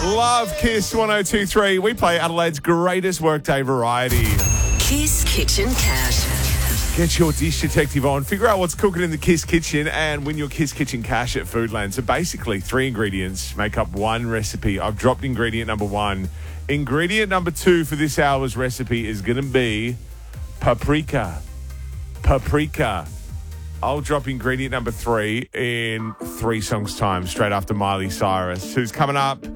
Love Kiss 1023. We play Adelaide's greatest workday variety. Kiss Kitchen Cash. Get your dish detective on, figure out what's cooking in the Kiss Kitchen, and win your Kiss Kitchen cash at Foodland. So basically, 3 ingredients make up one recipe. I've dropped ingredient number 1. Ingredient number 2 for this hour's recipe is going to be paprika. Paprika. I'll drop ingredient number 3 in 3 songs' time, straight after Miley Cyrus, who's coming up.